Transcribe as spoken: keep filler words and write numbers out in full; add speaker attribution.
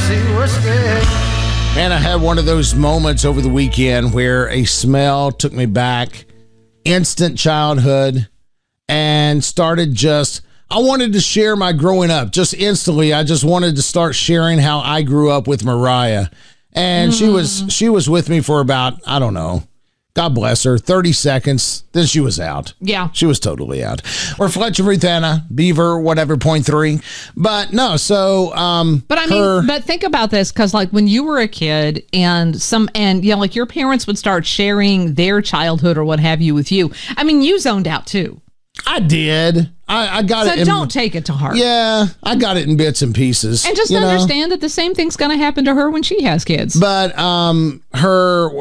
Speaker 1: Man, I had one of those moments over the weekend where a smell took me back, instant childhood, and started just, I wanted to share my growing up. Just instantly, I just wanted to start sharing how I grew up with Mariah. And mm. she was she was with me for about, I don't know, God bless her, thirty seconds. Then she was out.
Speaker 2: Yeah.
Speaker 1: She was totally out. Or Fletcher Ruthana, Beaver, whatever, point three. But no, so um
Speaker 2: But I mean,
Speaker 1: her,
Speaker 2: but think about this, because like when you were a kid and some and you know, like your parents would start sharing their childhood or what have you with you. I mean, you zoned out too.
Speaker 1: I did. I, I got
Speaker 2: so
Speaker 1: it. So
Speaker 2: don't take it to heart.
Speaker 1: Yeah, I got it in bits and pieces.
Speaker 2: And just
Speaker 1: you
Speaker 2: understand
Speaker 1: know?
Speaker 2: that the same thing's going to happen to her when she has kids.
Speaker 1: But um, her